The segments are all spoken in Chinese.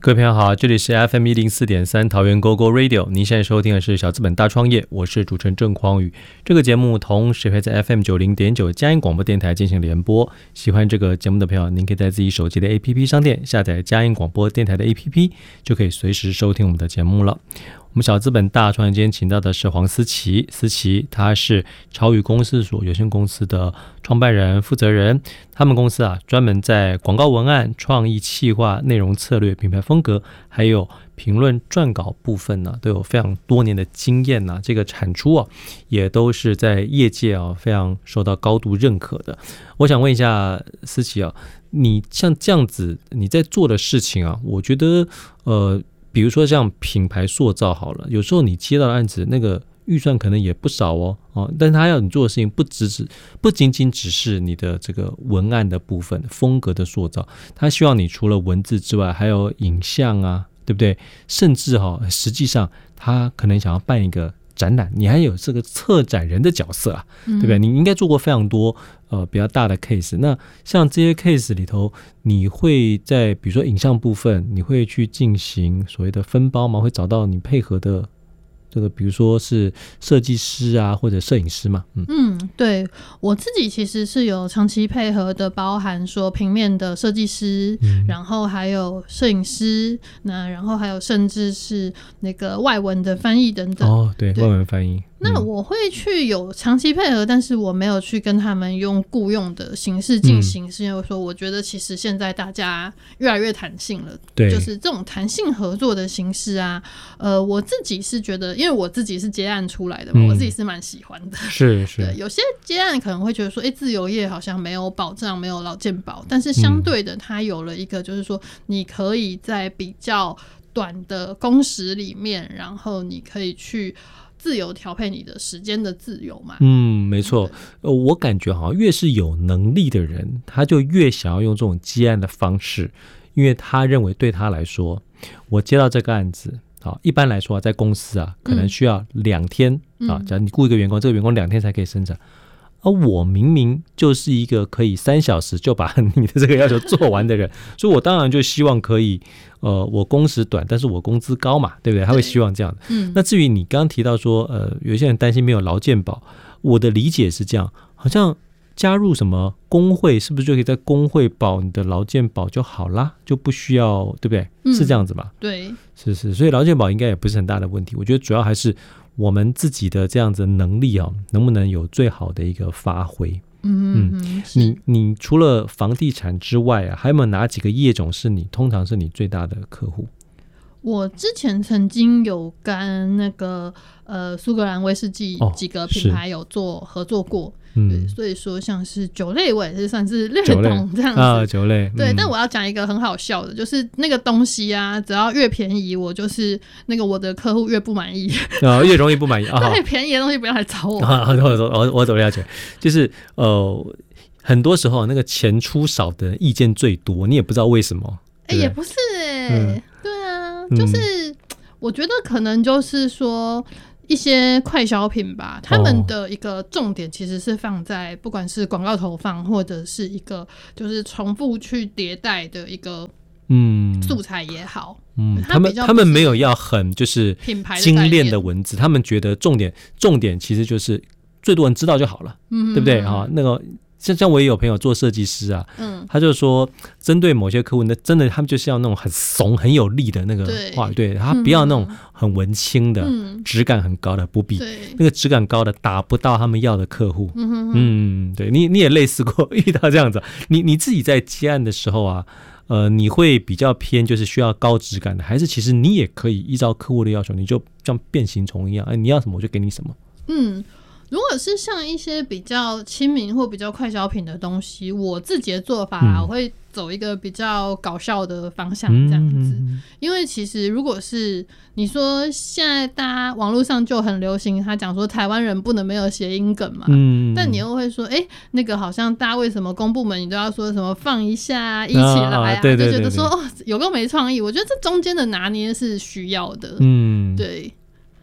各位朋友好，这里是 FM104.3 桃园 GoGo Radio， 您现在收听的是小资本大创业，我是主持人郑匡宇。这个节目同时会在 FM90.9 佳音广播电台进行联播。喜欢这个节目的朋友，您可以在自己手机的 APP 商店下载佳音广播电台的 APP， 就可以随时收听我们的节目了。我们小资本大创业今天请到的是黄思琪，思琪他是超宇公司所有限公司的创办人、负责人。他们公司专门在广告文案、创意企划、内容策略、品牌风格，还有评论撰稿部分都有非常多年的经验这个产出也都是在业界非常受到高度认可的。我想问一下思琪你像这样子你在做的事情我觉得比如说像品牌塑造好了，有时候你接到的案子那个预算可能也不少但是他要你做的事情不仅仅只是你的这个文案的部分、风格的塑造，他希望你除了文字之外还有影像对不对？甚至实际上他可能想要办一个展览，你还有这个策展人的角色对不对？你应该做过非常多比较大的 case。 那像这些 case 里头，你会在比如说影像部分，你会去进行所谓的分包吗？会找到你配合的这个比如说是设计师或者摄影师嘛？ 对，我自己其实是有长期配合的，包含说平面的设计师，然后还有摄影师，然后还有甚至是那个外文的翻译等等。 对，外文翻译。 那我会去有长期配合，但是我没有去跟他们用雇用的形式进行，是因为说我觉得其实现在大家越来越弹性了，对，就是这种弹性合作的形式我自己是觉得，因为我自己是接案出来的嘛，我自己是蛮喜欢的。是对，有些接案可能会觉得说自由业好像没有保障，没有劳健保，但是相对的它有了一个就是说你可以在比较短的工时里面，然后你可以去自由调配你的时间的自由嘛。没错。我感觉好像越是有能力的人，他就越想要用这种接案的方式，因为他认为对他来说，我接到这个案子一般来说在公司可能需要2天假如你雇一个员工，这个员工2天才可以生产，而我明明就是一个可以3小时就把你的这个要求做完的人，所以我当然就希望可以我工时短，但是我工资高嘛，对不对？他会希望这样的。那至于你刚刚提到说有些人担心没有劳健保，我的理解是这样，好像加入什么工会是不是就可以在工会保你的劳健保就好啦，就不需要，对不对？是这样子吧？ 对， 是，所以劳健保应该也不是很大的问题。我觉得主要还是我们自己的这样子的能力能不能有最好的一个发挥。你除了房地产之外还有没有哪几个业种是通常是你最大的客户？ 我之前曾经有跟那个苏格兰威士忌几个品牌有做合作过，对，所以说像是酒类我也是算是略懂这样子酒类对。但我要讲一个很好笑的，就是那个东西只要越便宜，我就是那个我的客户越不满意越容易不满意对，便宜的东西不要来找我我懂了解，就是很多时候那个钱出少的意见最多，你也不知道为什么也不是对啊，就是我觉得可能就是说一些快消品吧，他们的一个重点其实是放在不管是广告投放或者是一个就是重复去迭代的一个素材也好， 他们没有要很就是精炼的文字，他们觉得重点其实就是最多人知道就好了，对不对那个像我也有朋友做设计师他就说针对某些客户，那真的他们就是要那种很怂很有力的那个话语，对，他不要那种很文青的质感很高的，不必那个质感高的达不到他们要的客户。对，你也类似过遇到这样子，你自己在接案的时候你会比较偏就是需要高质感的，还是其实你也可以依照客户的要求，你就像变形虫一样，你要什么我就给你什么？ 如果是像一些比较亲民或比较快消品的东西，我自己的做法我会走一个比较搞笑的方向这样子。因为其实如果是你说现在大家网络上就很流行，他讲说台湾人不能没有谐音梗嘛，但你又会说那个好像大家为什么公部门你都要说什么放一下一起来对对对对， 就觉得说有够没创意。我觉得这中间的拿捏是需要的。对，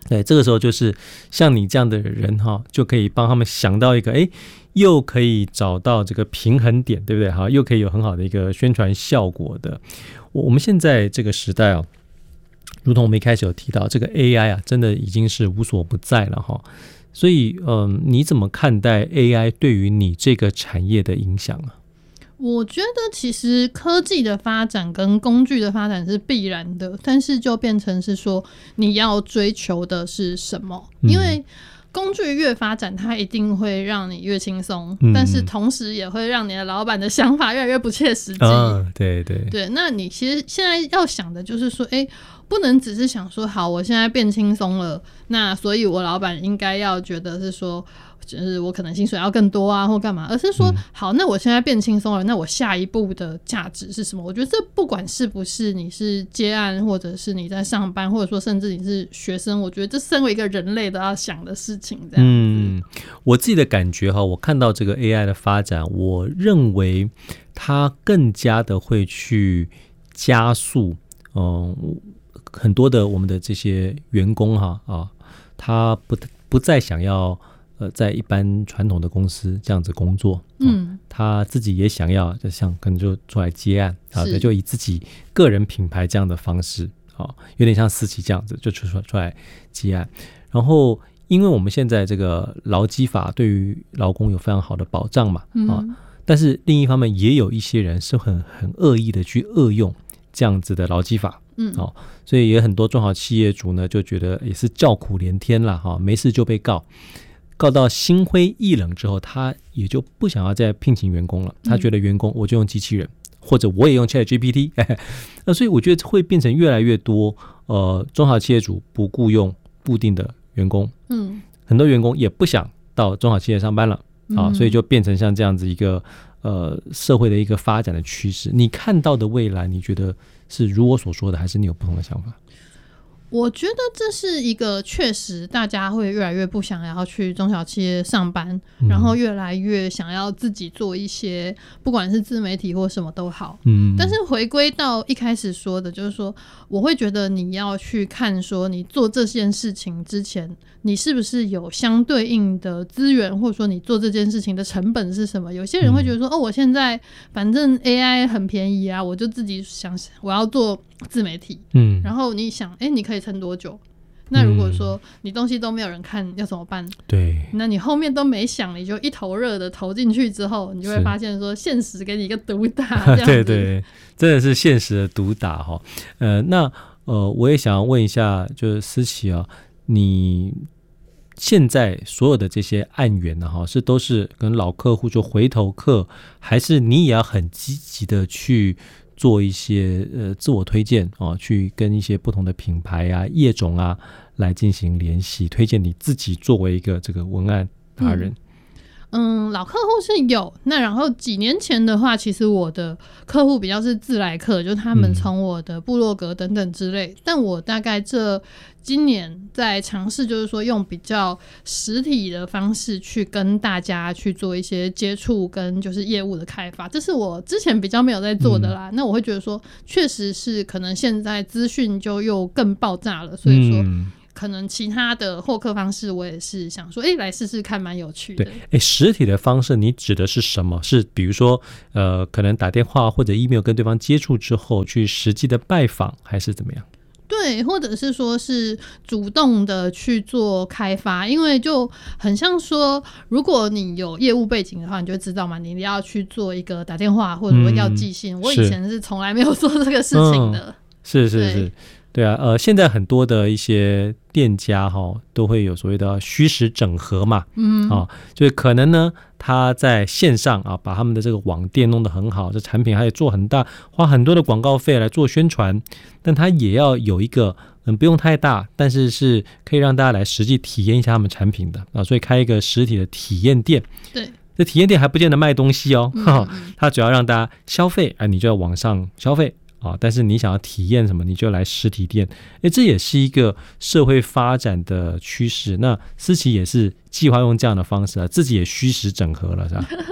对，这个时候就是像你这样的人哈，就可以帮他们想到一个，又可以找到这个平衡点，对不对？哈，又可以有很好的一个宣传效果的。我们现在这个时代哦，如同我们一开始有提到，这个 AI 啊，真的已经是无所不在了哈。所以，你怎么看待 AI 对于你这个产业的影响啊？ 我觉得其实科技的发展跟工具的发展是必然的，但是就变成是说你要追求的是什么，因为工具越发展它一定会让你越轻松，但是同时也会让你的老板的想法越来越不切实际。 对对对， 那你其实现在要想的就是说不能只是想说好我现在变轻松了，那所以我老板应该要觉得是说就是我可能薪水要更多啊或干嘛，而是说好那我现在变轻松了，那我下一步的价值是什么。我觉得这不管是不是你是接案或者是你在上班，或者说甚至你是学生，我觉得这身为一个人类都要想的事情这样子。 我自己的感觉我看到这个 AI 的发展，我认为它更加的会去加速很多的我们的这些员工他不再想要在一般传统的公司这样子工作，他自己也想要就像可能就出来接案就以自己个人品牌这样的方式有点像思琪这样子就出来接案。然后因为我们现在这个劳基法对于劳工有非常好的保障嘛，但是另一方面也有一些人是很恶意的去恶用这样子的劳基法，所以也很多中小企业主呢就觉得也是叫苦连天啦，没事就被告到心灰意冷之后，他也就不想要再聘请员工了，他觉得员工我就用机器人，或者我也用 ChatGPT 所以我觉得会变成越来越多中小企业主不雇用固定的员工，很多员工也不想到中小企业上班了所以就变成像这样子一个社会的一个发展的趋势。你看到的未来，你觉得是如我所说的，还是你有不同的想法？ 我觉得这是一个确实大家会越来越不想要去中小企业上班，然后越来越想要自己做一些不管是自媒体或什么都好，但是回归到一开始说的，就是说我会觉得你要去看说你做这件事情之前你是不是有相对应的资源，或者说你做这件事情的成本是什么。有些人会觉得说我现在反正 AI 很便宜啊，我就自己想我要做自媒体，然后你想你可以撑多久？那如果说你东西都没有人看要怎么办？ 对， 那你后面都没想，你就一头热的投进去之后，你就会发现说现实给你一个毒打这样子。 对对，真的是现实的毒打那我也想要问一下，就是思琪你现在所有的这些案源是都是跟老客户就回头客，还是你也要很积极的去做一些自我推荐去跟一些不同的品牌业种来进行联系，推荐你自己作为一个这个文案达人？ 老客户是有，那然后几年前的话，其实我的客户比较是自来客，就他们从我的部落格等等之类，但我大概今年在尝试，就是说用比较实体的方式去跟大家去做一些接触跟就是业务的开发，这是我之前比较没有在做的啦。那我会觉得说确实是可能现在资讯就又更爆炸了，所以说可能其他的获客方式我也是想说来试试看，蛮有趣的。 对，实体的方式你指的是什么？是比如说可能打电话或者 email 跟对方接触之后去实际的拜访，还是怎么样？ 对，或者是说是主动的去做开发，因为就很像说如果你有业务背景的话，你就知道嘛，你要去做一个打电话或者说要寄信，我以前是从来没有做这个事情的。 是对啊，现在很多的一些店家都会有所谓的虚实整合嘛，就是可能呢他在线上把他们的这个网店弄得很好，这产品还得做很大，花很多的广告费来做宣传，但他也要有一个不用太大，但是是可以让大家来实际体验一下他们产品的所以开一个实体的体验店。 对， 这体验店还不见得卖东西它主要让大家消费你就要网上消费但是你想要体验什么，你就来实体店。这也是一个社会发展的趋势。那思琪也是计划用这样的方式自己也虚实整合了，是吧？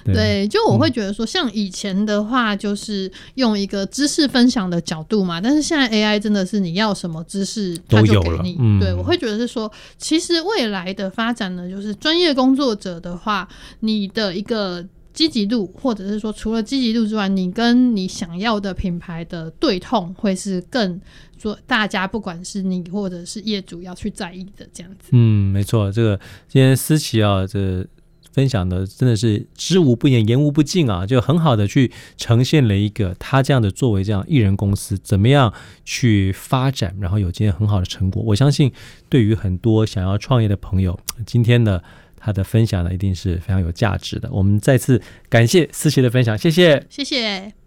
对，就我会觉得说，像以前的话，就是用一个知识分享的角度嘛，但是现在 AI 真的是你要什么知识，它就给你。对，我会觉得是说，其实未来的发展呢，就是专业工作者的话，你的一个积极度，或者是说除了积极度之外，你跟你想要的品牌的对痛会是更说大家不管是你或者是业主要去在意的这样子。 没错，这个今天思琪啊，这分享的真的是知无不言，言无不尽啊，就很好的去呈现了一个他这样的作为这样艺人公司怎么样去发展，然后有今天很好的成果。我相信对于很多想要创业的朋友，今天的他的分享呢一定是非常有价值的。我们再次感谢思琪的分享，谢谢， 谢谢。